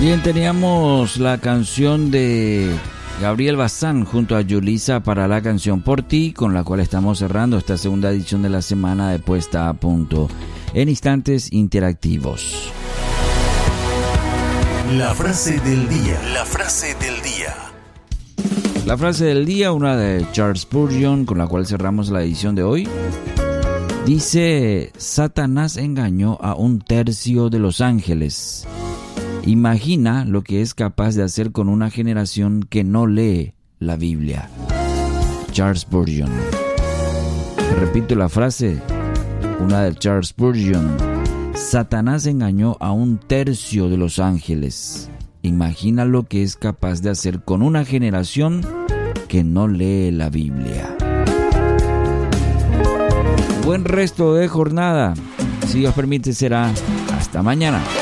Bien, teníamos la canción de Gabriel Bazán junto a Yulisa para la canción Por Ti, con la cual estamos cerrando esta segunda edición de la semana de Puesta a Punto. En instantes interactivos. La frase del día. La frase del día. La frase del día, una de Charles Spurgeon, con la cual cerramos la edición de hoy. Dice: Satanás engañó a 1/3 de los ángeles. Imagina lo que es capaz de hacer con una generación que no lee la Biblia. Charles Spurgeon. Repito la frase, una de Charles Spurgeon. Satanás engañó a 1/3 de los ángeles. Imagina lo que es capaz de hacer con una generación que no lee la Biblia. Buen resto de jornada. Si Dios permite, será hasta mañana.